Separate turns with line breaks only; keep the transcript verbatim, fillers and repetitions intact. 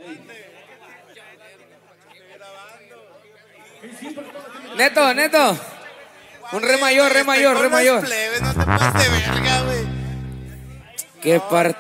Neto, Neto. Un re mayor, re mayor, re mayor.
Plebes, no te pases de verga, güey.
Qué parte.